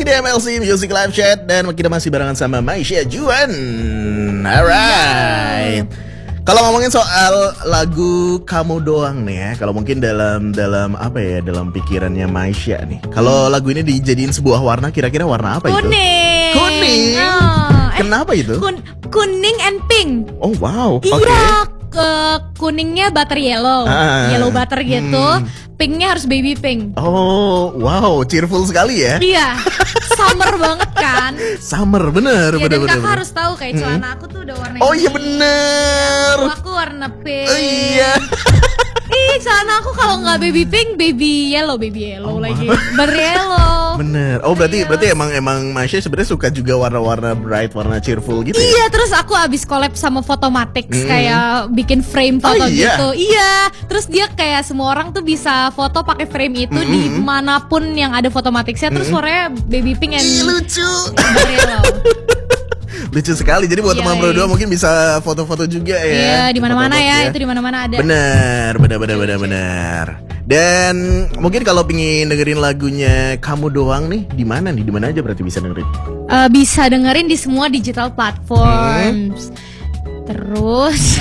lagi di MLC Music Live Chat dan kita masih barengan sama Maisha Juan. Alright. Kalau ngomongin soal lagu Kamu Doang nih ya, kalau mungkin dalam apa ya, dalam pikirannya Maisha nih. Kalau lagu ini dijadiin sebuah warna, kira-kira warna apa itu? Kuning. Oh, Kenapa itu? Kuning and pink. Oh wow. Iya, kuningnya butter yellow, yellow butter gitu. Pinknya harus baby pink. Oh wow, cheerful sekali ya. Iya, summer banget kan. Summer, bener. Ya, dan kakak harus tahu kayak celana aku tuh udah warna Oh ini. iya bener. Aku warna pink. Oh iya. Ih, celana aku kalau nggak baby pink, baby yellow lagi. Butter yellow. Bener. Oh berarti emang Maisha sebenarnya suka juga warna-warna bright, warna cheerful gitu ya? Iya, terus aku abis collab sama Photomatix kayak bikin frame foto gitu. Iya, terus dia kayak semua orang tuh bisa foto pakai frame itu di manapun yang ada Photomatixnya. Terus warnanya baby pink and lucu. yellow. Lucu sekali. Jadi buat teman berdua mungkin bisa foto-foto juga ya. Iya, di mana-mana ya. Itu di mana-mana ada. Bener. Dan mungkin kalau pingin dengerin lagunya Kamu Doang nih, di mana aja berarti bisa dengerin? Bisa dengerin di semua digital platforms. Terus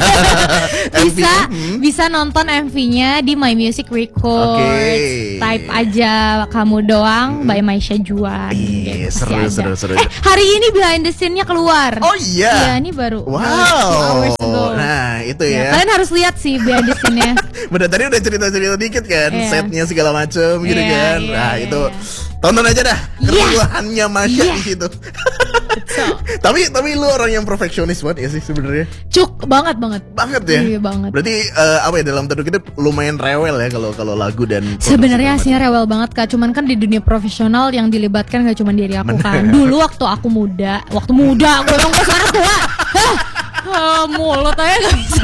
bisa nonton MV-nya di My Music Records. Type aja Kamu Doang by Maisha Juan. Iya, seru. Hari ini behind the scene-nya keluar. Oh iya. Iya, ini baru. Wow. Nah, itu ya. Kalian harus lihat sih behind the scene-nya. Bener, tadi udah cerita-cerita dikit kan, setnya segala macem gitu kan. Nah, itu tonton aja dah kereluhannya Maisha di situ. Tapi lu orang yang perfeksionis banget ya sih sebenarnya. Banget ya. Iya banget. Berarti dalam tanda kutip lumayan rewel ya kalau lagu dan sebenarnya aslinya rewel banget Kak. Cuman kan di dunia profesional yang dilibatkan gak cuma diri aku kan. Dulu waktu muda gue bilang gue sekarang tua. Mulut aja gak bisa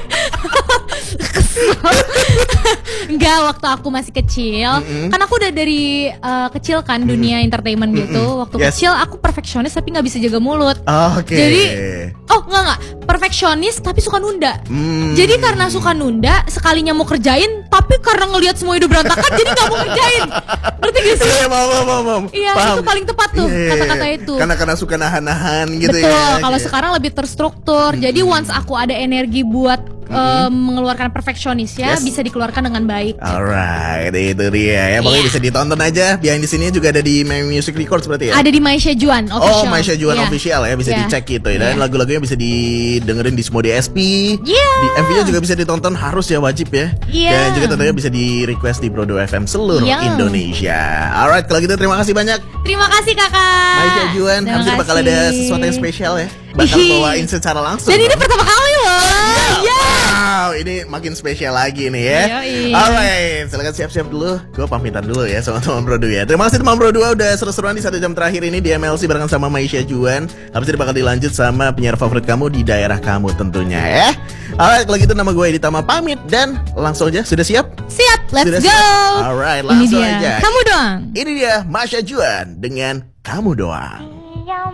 Enggak, waktu aku masih kecil kan aku udah dari kecil kan dunia entertainment gitu. Waktu kecil aku perfeksionis tapi gak bisa jaga mulut. Jadi enggak perfeksionis tapi suka nunda. Jadi karena suka nunda, sekalinya mau kerjain tapi karena ngelihat semua hidup berantakan jadi gak mau kerjain. Ngerti gak sih? Iya, itu paling tepat tuh kata-kata itu. Karena suka nahan-nahan gitu. Betul, kalau sekarang lebih terstruktur. Jadi once aku ada energi buat mengeluarkan perfeksionis ya, bisa dikeluarkan dengan baik. Alright, itu dia ya. Pokoknya bisa ditonton aja. Behind the scene-nya juga ada di My Music Records berarti ya? Ada di Maisha Juan Official. Oh, Maisha Juan Official ya, bisa dicek gitu ya. Dan lagu-lagunya bisa didengerin di semua DSP. Di MV-nya juga bisa ditonton, harus ya, wajib ya. Dan juga tentunya bisa di request di Brodo FM seluruh Indonesia. Alright, kalau gitu terima kasih banyak. Terima kasih kakak Maisha Juan, habis itu bakal ada sesuatu yang spesial ya. Bakal bawain secara langsung. Dan ini pertama kali loh. Wow, ini makin spesial lagi nih ya. Alright, silakan siap-siap dulu. Gue pamitan dulu ya sama teman Bro 2 ya. Terima kasih teman Bro 2 udah seru-seruan di 1 jam terakhir ini di MLC barengan sama Maisha Juan. Habis itu bakal dilanjut sama penyiar favorit kamu di daerah kamu tentunya ya. Alright, kalau gitu nama gue Editama pamit dan langsung aja. Sudah siap? Siap, let's go. Alright, langsung aja. Kamu Doang. Ini dia Maisha Juan dengan Kamu Doang.